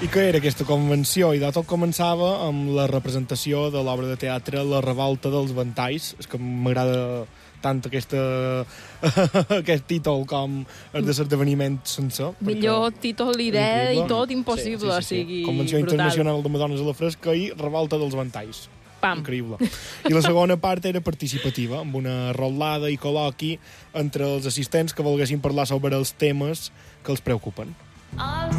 I què era aquesta convenció? I de tot començava amb la representació de l'obra de teatre La revolta dels ventalls. És que m'agrada tant aquest títol com el de l'esdeveniment sencer. Millor títol, idea i tot impossible. Sí. O sigui, Convenció brutal. Internacional de Madones a la Fresca i Revolta dels Ventalls. Pam. Increïble. I la segona part era participativa, amb una rotllada i col·loqui entre els assistents que volguessin parlar sobre els temes que els preocupen.